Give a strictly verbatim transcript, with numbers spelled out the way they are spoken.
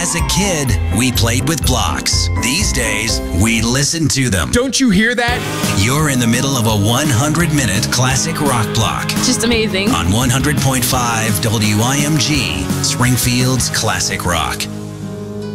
As a kid, we played with blocks. These days, we listen to them. Don't you hear that? You're in the middle of a one hundred minute classic rock block. Just amazing. On one hundred point five W I M G, Springfield's Classic Rock.